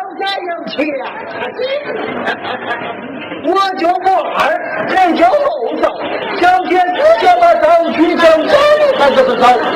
家硬气呀！我就不二，人就后走，小姐直接把张去正走，还就是走。